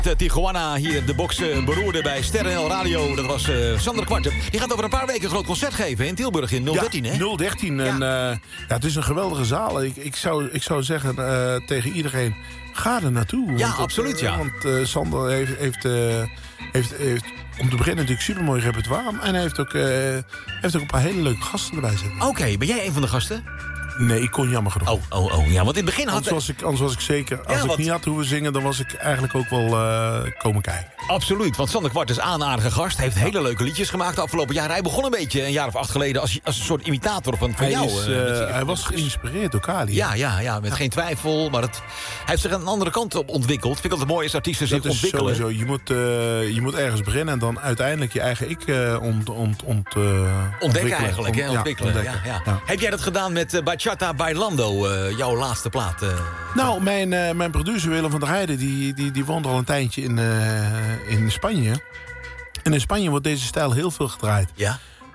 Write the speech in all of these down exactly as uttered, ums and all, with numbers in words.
Tijuana hier de box uh, beroerde bij Sterren L Radio. Dat was uh, Sander Kwartje. Die gaat over een paar weken een groot concert geven in Tilburg in nul dertien, ja, hè? nul dertien. Ja. En, uh, ja, het is een geweldige zaal. Ik, ik, zou, ik zou zeggen uh, tegen iedereen, ga er naartoe. Ja, want, absoluut, ja. Uh, want uh, Sander heeft, heeft, uh, heeft, heeft om te beginnen natuurlijk supermooi repertoire. En hij heeft ook, uh, heeft ook een paar hele leuke gasten erbij zitten. Oké, okay, ben jij een van de gasten? Nee, ik kon jammer genoeg. Oh, oh, oh. Ja, want in het begin had... Anders was ik, anders was ik zeker... Als ja, ik wat... niet had hoeven zingen, dan was ik eigenlijk ook wel uh, komen kijken. Absoluut, want Sander Kwart is aan aardige gast. Hij heeft ja. hele leuke liedjes gemaakt de afgelopen jaren. Hij begon een beetje een jaar of acht geleden als, als een soort imitator van, van hij jou. Is, uh, uh, hij was geïnspireerd door Kali. Ja, ja, ja, met ja. geen twijfel. Maar het, hij heeft zich aan een andere kant op ontwikkeld. Vind ik altijd mooi als artiesten zich dat ontwikkelen. Is sowieso. Je moet, uh, je moet ergens beginnen en dan uiteindelijk je eigen ik uh, ont, ont, ont, uh, ontdekken eigenlijk. Ont, hè? Ontwikkelen. Ja, ontdekken. Ja, ja. Ja. Heb jij dat gedaan met uh, Bachata Bailando, uh, jouw laatste plaat? Uh, nou, mijn, uh, mijn producer Willem van der Heijden, die, die, die woont al een tijdje in, uh, in Spanje. En in Spanje wordt deze stijl heel veel gedraaid. Ja.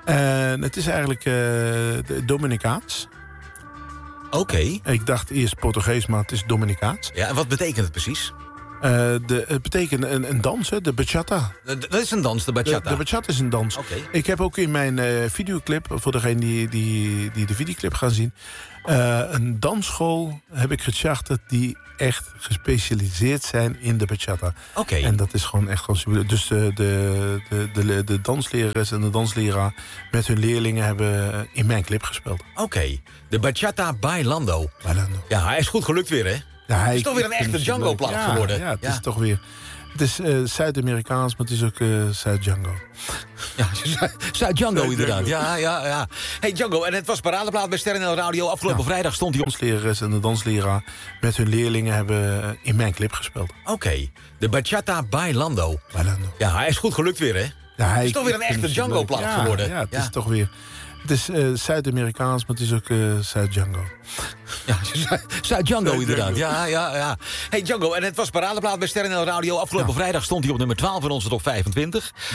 En het is eigenlijk uh, Dominicaans. Oké. Okay. Ik dacht eerst Portugees, maar het is Dominicaans. Ja, en wat betekent het precies? Uh, de, het betekent een, een dans, hè, de bachata. Dat is een dans, de bachata? De, de bachata is een dans. Okay. Ik heb ook in mijn uh, videoclip, voor degene die, die, die de videoclip gaan zien... Uh, een dansschool heb ik gecharterd die echt gespecialiseerd zijn in de bachata. Oké. Okay. En dat is gewoon echt gewoon super. Dus de, de, de, de, de danslerares en de dansleraar met hun leerlingen hebben in mijn clip gespeeld. Oké, okay. De Bachata Bailando. Bailando. Ja, hij is goed gelukt weer, hè? Ja, het is toch weer een echte Django-plaat ja, geworden. Ja, het ja. is toch weer... Het is uh, Zuid-Amerikaans, maar het is ook uh, Zuid-Django. Ja, Zuid-Django inderdaad. Ja, ja, ja. Hey Django, en het was paradeplaat bij Sterren L Radio. Afgelopen ja. vrijdag stond hij op... De danslerares en de dansleraar met hun leerlingen hebben in mijn clip gespeeld. Oké, okay. De Bachata Bailando. Bailando. Ja, hij is goed gelukt weer, hè? Ja, het is toch weer een echte Django-plaat ja, geworden. Ja, het ja. is toch weer... Het is uh, Zuid-Amerikaans, maar het is ook uh, Zuid-Django. Ja, Zuid-Django inderdaad. Ja, ja, ja. Hey Django, en het was paradeplaat bij Sterren L Radio. Afgelopen ja. vrijdag stond hij op nummer twaalf in onze top vijfentwintig.